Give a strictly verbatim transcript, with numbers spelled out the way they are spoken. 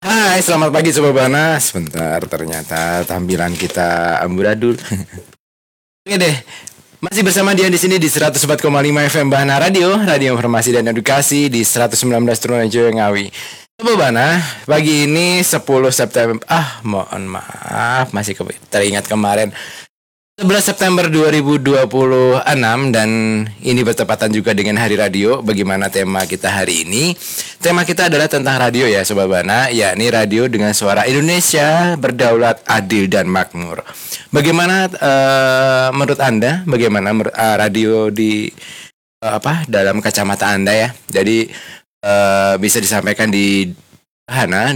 Hai, selamat pagi Sobat Bana. Sebentar, ternyata tampilan kita amburadul. Oke deh, masih bersama dia di sini di seratus empat koma lima F M Bana Radio, Radio Informasi dan Edukasi di seratus sembilan belas Trunojoyo Ngawi. Sobat Bana, pagi ini sepuluh September. Ah, mohon maaf, masih ke- teringat kemarin sebelas September dua ribu dua puluh enam dan ini bertepatan juga dengan Hari Radio. Bagaimana tema kita hari ini? Tema kita adalah tentang radio ya Sobat Bana, yakni radio dengan suara Indonesia berdaulat, adil dan makmur. Bagaimana uh, menurut Anda? Bagaimana uh, radio di uh, apa dalam kacamata Anda ya? Jadi uh, bisa disampaikan di Hana